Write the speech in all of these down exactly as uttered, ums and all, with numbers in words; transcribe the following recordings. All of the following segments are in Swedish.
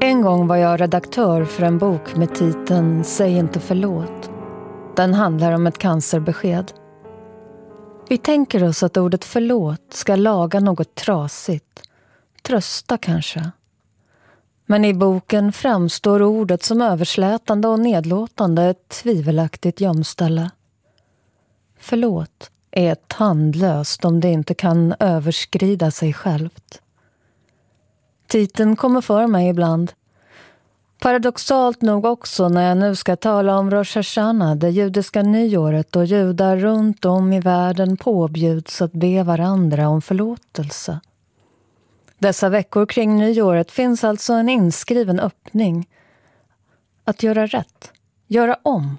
En gång var jag redaktör för en bok med titeln Säg inte förlåt. Den handlar om ett cancerbesked. Vi tänker oss att ordet förlåt ska laga något trasigt. Trösta kanske. Men i boken framstår ordet som överslätande och nedlåtande, ett tvivelaktigt gömställe. Förlåt är ett tandlöst om det inte kan överskrida sig självt. Titeln kommer för mig ibland. Paradoxalt nog också när jag nu ska tala om Rosh Hashanah, det judiska nyåret, och judar runt om i världen påbjuds att be varandra om förlåtelse. Dessa veckor kring nyåret finns alltså en inskriven öppning. Att göra rätt, göra om.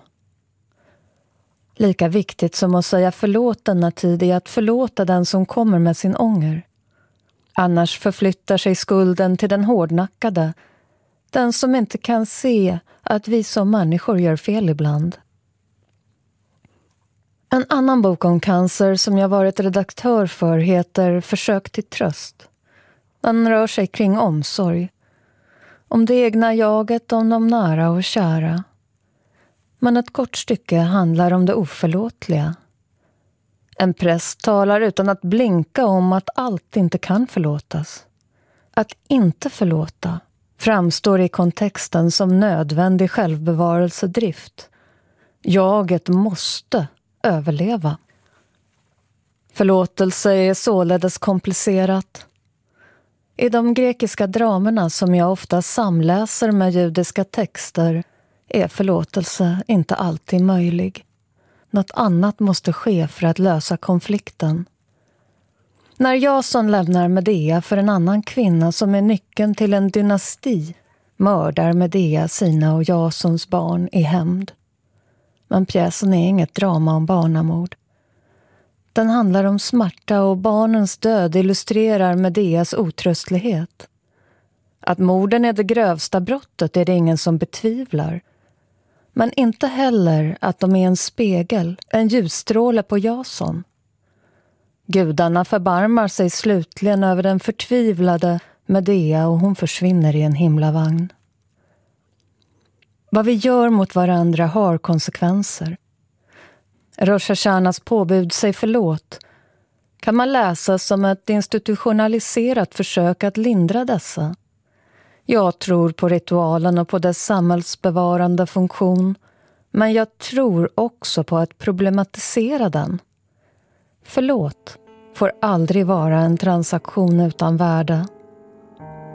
Lika viktigt som att säga förlåt denna tid är att förlåta den som kommer med sin ånger. Annars förflyttar sig skulden till den hårdnackade, den som inte kan se att vi som människor gör fel ibland. En annan bok om cancer som jag varit redaktör för heter Försök till tröst. Den rör sig kring omsorg. Om det egna jaget, om de nära och kära. Men ett kort stycke handlar om det oförlåtliga. En präst talar utan att blinka om att allt inte kan förlåtas. Att inte förlåta framstår i kontexten som nödvändig självbevarelsedrift. Jaget måste överleva. Förlåtelse är således komplicerat. I de grekiska dramerna som jag ofta samläser med judiska texter är förlåtelse inte alltid möjlig. Något annat måste ske för att lösa konflikten. När Jason lämnar Medea för en annan kvinna som är nyckeln till en dynasti, mördar Medea sina och Jasons barn i hämnd. Men pjäsen är inget drama om barnamord. Den handlar om smärta, och barnens död illustrerar Medeas otröstlighet. Att morden är det grövsta brottet är det ingen som betvivlar. Men inte heller att de är en spegel, en ljusstråle på Jason. Gudarna förbarmar sig slutligen över den förtvivlade Medea och hon försvinner i en himlavagn. Vad vi gör mot varandra har konsekvenser. Rosh Hashanahs påbud sig förlåt kan man läsa som ett institutionaliserat försök att lindra dessa. Jag tror på ritualen och på dess samhällsbevarande funktion, men jag tror också på att problematisera den. Förlåt får aldrig vara en transaktion utan värde.